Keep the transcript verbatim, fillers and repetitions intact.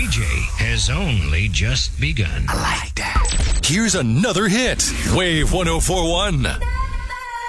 J has only just begun. I like that. Here's another hit. Wave one oh four one.